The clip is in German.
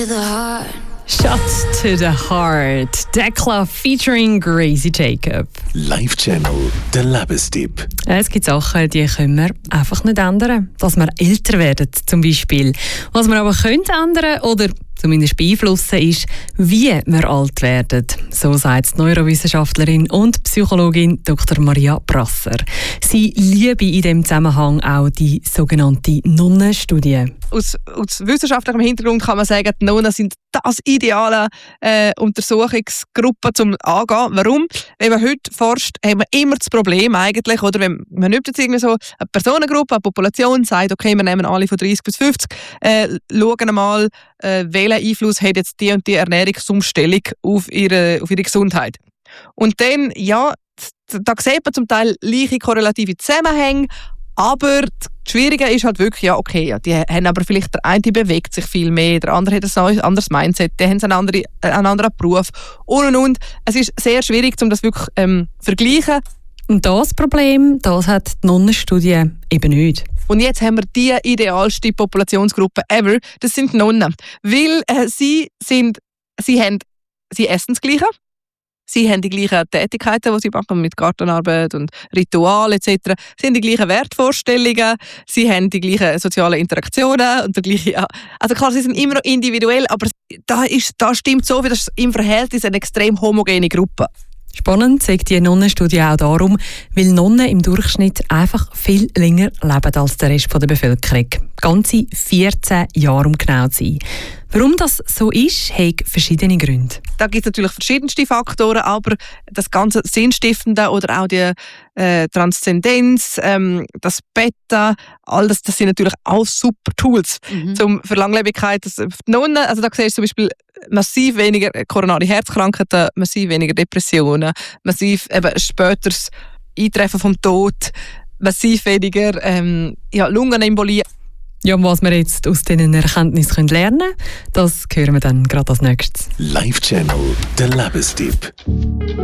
Shot to the Heart. Dekla featuring Gracie Jacob. Live Channel, der Lebenstipp. Es gibt Sachen, die können wir einfach nicht ändern. Dass wir älter werden, zum Beispiel. Was wir aber können ändern oder zumindest beeinflussen, ist, wie wir alt werden. So sagt die Neurowissenschaftlerin und Psychologin Dr. Maria Brasser. Sie liebe in diesem Zusammenhang auch die sogenannte Nonnenstudie. Aus wissenschaftlichem Hintergrund kann man sagen, die Nonnen sind das ideale Untersuchungsgruppe zum Angehen. Warum? Wenn man heute forscht, haben wir immer das Problem eigentlich, oder wenn man nimmt jetzt irgendwie so eine Personengruppe, eine Population, sagt, okay, wir nehmen alle von 30 bis 50, schauen mal, welchen Einfluss hat jetzt die und die Ernährungsumstellung auf ihre Gesundheit. Und dann, ja, da sieht man zum Teil gleiche korrelative Zusammenhänge, aber das Schwierige ist halt wirklich, ja, okay, ja, die haben aber vielleicht, der eine bewegt sich viel mehr, der andere hat ein anderes Mindset, die haben einen anderen Beruf und. Es ist sehr schwierig, um das wirklich zu vergleichen. Und das Problem, das hat die Nonnenstudie eben nicht. Und jetzt haben wir die idealste Populationsgruppe ever, das sind die Nonnen. Weil sie essen das Gleiche. Sie haben die gleichen Tätigkeiten, die sie machen, mit Gartenarbeit und Ritual etc. Sie haben die gleichen Wertvorstellungen, sie haben die gleichen sozialen Interaktionen und der gleiche. Also klar, sie sind immer noch individuell, aber da stimmt so, wie das im Verhältnis eine extrem homogene Gruppe. Spannend sagt die Nonnenstudie auch darum, weil Nonnen im Durchschnitt einfach viel länger leben als der Rest der Bevölkerung. Ganze 14 Jahre, um genau zu sein. Warum das so ist, hat verschiedene Gründe. Da gibt es natürlich verschiedenste Faktoren, aber das ganze Sinnstiftende oder auch die Transzendenz, das Beta, all das sind natürlich auch super Tools für Langlebigkeit. Die Nonnen, also da siehst du zum Beispiel massiv weniger koronare Herzkrankheiten, massiv weniger Depressionen, massiv späteres Eintreffen vom Tod, massiv weniger Lungenembolie. Ja, und was wir jetzt aus diesen Erkenntnissen lernen können, das hören wir dann gerade als nächstes. Live Channel, der Lebenstipp.